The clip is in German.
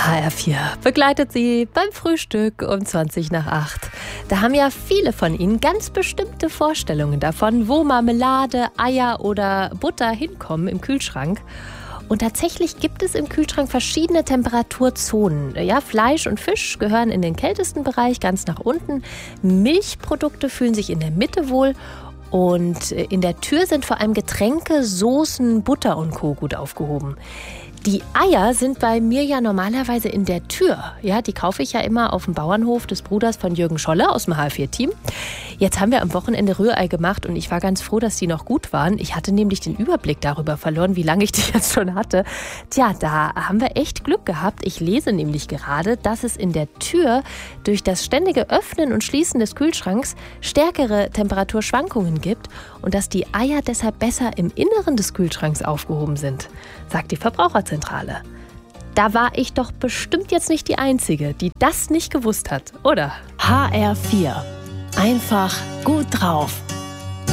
HR4 begleitet Sie beim Frühstück um 20:20. Da haben ja viele von Ihnen ganz bestimmte Vorstellungen davon, wo Marmelade, Eier oder Butter hinkommen im Kühlschrank. Und tatsächlich gibt es im Kühlschrank verschiedene Temperaturzonen. Ja, Fleisch und Fisch gehören in den kältesten Bereich ganz nach unten. Milchprodukte fühlen sich in der Mitte wohl. Und in der Tür sind vor allem Getränke, Soßen, Butter und Co. gut aufgehoben. Die Eier sind bei mir ja normalerweise in der Tür. Ja, die kaufe ich ja immer auf dem Bauernhof des Bruders von Jürgen Scholle aus dem HR4-Team. Jetzt haben wir am Wochenende Rührei gemacht und ich war ganz froh, dass die noch gut waren. Ich hatte nämlich den Überblick darüber verloren, wie lange ich die jetzt schon hatte. Tja, da haben wir echt Glück gehabt. Ich lese nämlich gerade, dass es in der Tür durch das ständige Öffnen und Schließen des Kühlschranks stärkere Temperaturschwankungen gibt und dass die Eier deshalb besser im Inneren des Kühlschranks aufgehoben sind, sagt die Verbraucherzentrale. Da war ich doch bestimmt jetzt nicht die Einzige, die das nicht gewusst hat, oder? HR4. Einfach gut drauf.